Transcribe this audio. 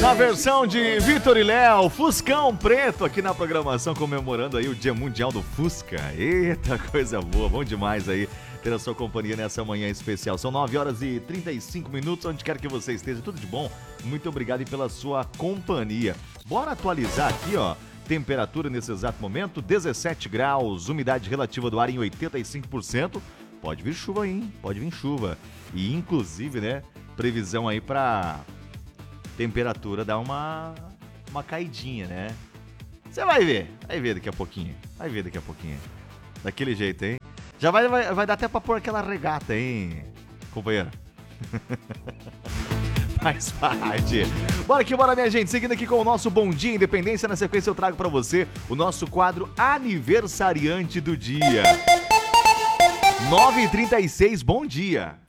Na versão de Vitor e Léo, Fuscão Preto aqui na programação, comemorando aí o Dia Mundial do Fusca. Eita, coisa boa, bom demais aí ter a sua companhia nessa manhã especial. São 9 horas e 35 minutos, onde quer que você esteja, tudo de bom. Muito obrigado aí pela sua companhia. Bora atualizar aqui, ó. Temperatura nesse exato momento, 17 graus, umidade relativa do ar em 85%. Pode vir chuva aí, hein? Pode vir chuva. E inclusive, né, previsão aí pra temperatura dar uma caidinha, né? Você vai ver daqui a pouquinho. Vai ver daqui a pouquinho. Daquele jeito, hein? Já vai dar até pra pôr aquela regata, hein, companheiro? Faz parte. Bora que bora, minha gente. Seguindo aqui com o nosso Bom Dia Independência. Na sequência eu trago pra você o nosso quadro Aniversariante do Dia. 9h36, bom dia.